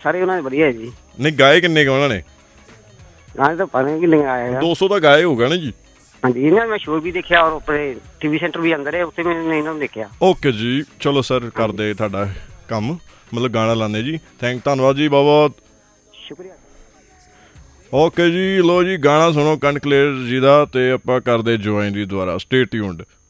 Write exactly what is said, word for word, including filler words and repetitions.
ਸਾਰੇ ਉਹਨਾਂ ਦੇ ਵਧੀਆ ਜੀ। ਨਹੀਂ ਗਾਏ ਕਿੰਨੇ ਕੁ ਉਹਨਾਂ ਨੇ? ਗਾਣੇ ਤਾਂ ਪਤਾ ਨਹੀਂ ਕਿੰਨੇ ਆਏ ਦੋ ਸੌ ਤਾਂ ਗਾਏ ਹੋਊਗਾ ਨਾ ਜੀ। ਹਾਂਜੀ ਇਹਨਾਂ ਮੈਂ ਸ਼ੋਅ ਵੀ ਦੇਖਿਆ ਔਰ ਉੱਪਰ ਟੀਵੀ ਸੈਂਟਰ ਵੀ ਅੰਦਰ ਹੈ, ਉੱਥੇ ਮੈਂ ਇਹਨਾਂ ਨੂੰ ਦੇਖਿਆ। ਓਕੇ ਜੀ ਚਲੋ ਸਰ ਕਰਦੇ ਤੁਹਾਡਾ ਕੰਮ, ਮਤਲਬ ਗਾਣਾ ਲਾਉਂਦੇ ਜੀ। ਥੈਂਕ ਧੰਨਵਾਦ ਜੀ ਬਹੁਤ ਬਹੁਤ ਸ਼ੁਕਰੀਆ। ਓਕੇ ਜੀ ਲੋ ਜੀ ਗਾਣਾ ਸੁਣੋ ਕੰਠ ਕਲੇਰ ਜੀ ਦਾ, ਤੇ ਆਪਾਂ ਕਰਦੇ ਜੁਆਇਨ ਜੀ ਦੁਬਾਰਾ। Stay tuned.